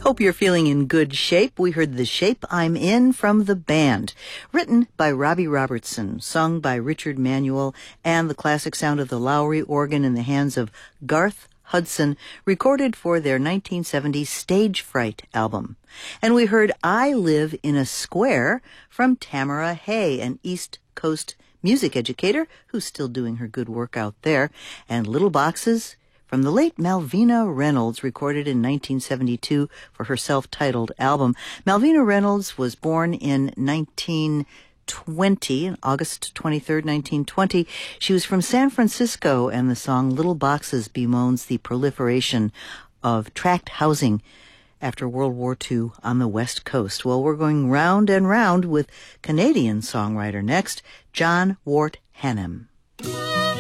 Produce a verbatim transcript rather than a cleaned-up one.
Hope you're feeling in good shape. We heard The Shape I'm In from The Band, written by Robbie Robertson, sung by Richard Manuel, and the classic sound of the Lowry organ in the hands of Garth Hudson, recorded for their nineteen seventy Stage Fright album. And we heard I Live in a Square from Tamara Hay, an East Coast music educator who's still doing her good work out there, and Little Boxes from the late Malvina Reynolds, recorded in nineteen seventy-two for her self-titled album. Malvina Reynolds was born in nineteen twenty, August twenty-third, nineteen twenty. She was from San Francisco, and the song Little Boxes bemoans the proliferation of tract housing after World War Two on the West Coast. Well, we're going round and round with Canadian songwriter next, John Wart Hannam.